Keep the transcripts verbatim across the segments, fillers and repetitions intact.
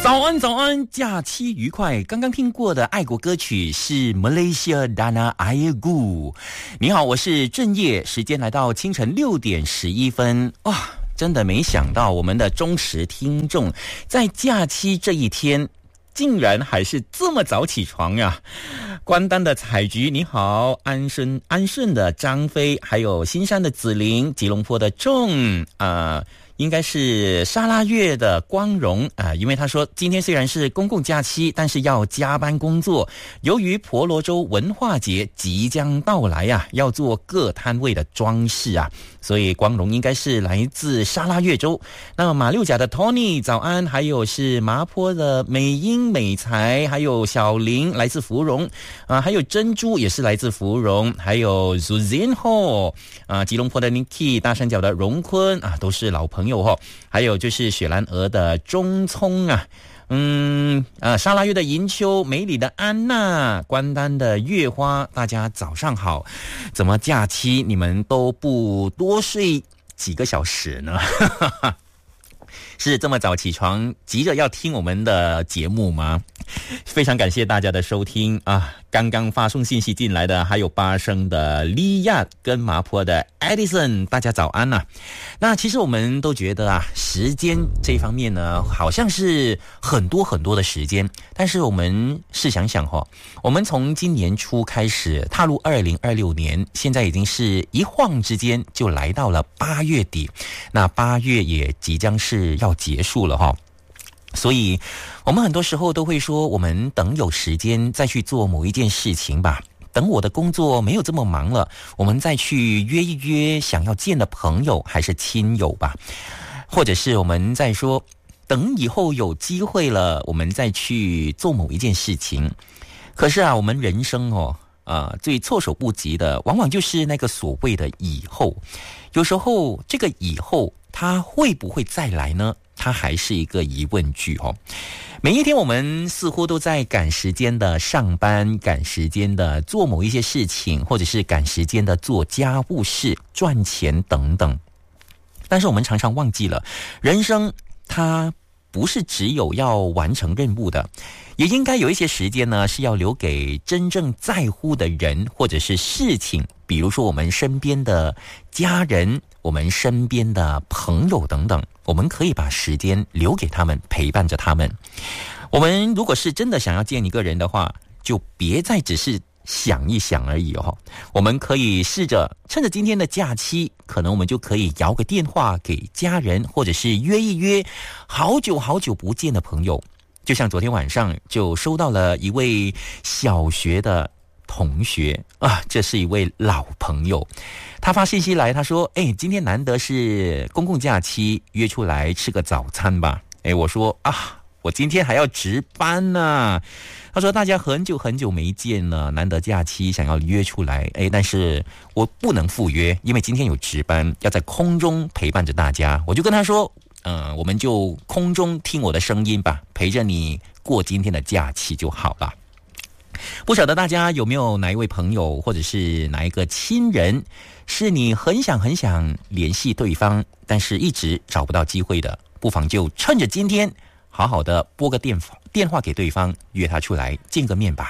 早安早安，假期愉快。刚刚听过的爱国歌曲是 Malaysia Dana Ayagu。 你好，我是正业，时间来到清晨六点十一分。哇，真的没想到我们的忠实听众在假期这一天竟然还是这么早起床呀！关丹的采菊你好，安顺安顺的张飞，还有新山的子玲，吉隆坡的仲啊、呃应该是沙拉越的光荣啊、呃，因为他说今天虽然是公共假期，但是要加班工作。由于婆罗洲文化节即将到来啊，要做各摊位的装饰啊，所以光荣应该是来自沙拉越州。那么马六甲的 Tony 早安，还有是麻坡的美英美才，还有小林来自芙蓉啊、呃，还有珍珠也是来自芙蓉，还有 Zuzinho 啊、呃，吉隆坡的 Niki， 大山脚的荣坤啊，都是老朋友朋友哦，还有就是雪兰莪的中聪啊，嗯呃，沙拉越的银秋，梅里的安娜，关丹的月花，大家早上好。怎么假期你们都不多睡几个小时呢？是这么早起床，急着要听我们的节目吗？非常感谢大家的收听啊！刚刚发送信息进来的还有巴生的利亚跟麻坡的 Edison， 大家早安啊。那其实我们都觉得啊，时间这方面呢，好像是很多很多的时间，但是我们试想想哦，我们从今年初开始踏入二零二六年，现在已经是一晃之间就来到了八月底，那八月也即将是要结束了哈。所以我们很多时候都会说，我们等有时间再去做某一件事情吧，等我的工作没有这么忙了，我们再去约一约想要见的朋友还是亲友吧，或者是我们再说等以后有机会了，我们再去做某一件事情。可是啊，我们人生哦呃，最措手不及的往往就是那个所谓的以后。有时候这个以后它会不会再来呢？它还是一个疑问句哦。每一天我们似乎都在赶时间的上班，赶时间的做某一些事情，或者是赶时间的做家务事、赚钱等等。但是我们常常忘记了，人生它不是只有要完成任务的，也应该有一些时间呢是要留给真正在乎的人或者是事情，比如说我们身边的家人，我们身边的朋友等等，我们可以把时间留给他们，陪伴着他们。我们如果是真的想要见一个人的话，就别再只是想一想而已哦。我们可以试着趁着今天的假期，可能我们就可以摇个电话给家人，或者是约一约好久好久不见的朋友。就像昨天晚上就收到了一位小学的同学啊，这是一位老朋友，他发信息来，他说哎，今天难得是公共假期，约出来吃个早餐吧。哎，我说啊，我今天还要值班呢。他说大家很久很久没见了，难得假期想要约出来，哎，但是我不能赴约，因为今天有值班，要在空中陪伴着大家。我就跟他说嗯，我们就空中听我的声音吧，陪着你过今天的假期就好了。不晓得大家有没有哪一位朋友或者是哪一个亲人是你很想很想联系对方，但是一直找不到机会的，不妨就趁着今天好好的拨个电电话给对方，约他出来见个面吧。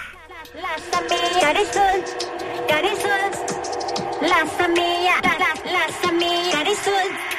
La